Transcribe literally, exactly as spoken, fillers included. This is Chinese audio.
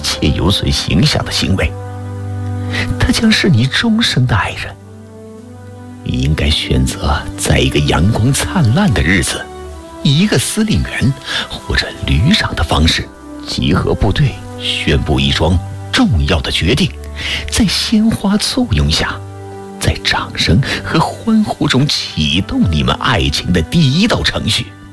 切有损形象的行为。他将是你终生的爱人。你应该选择在一个阳光灿烂的日子，以一个司令员或者旅长的方式集合部队，宣布一桩重要的决定，在鲜花簇拥下，在掌声和欢呼中启动你们爱情的第一道程序。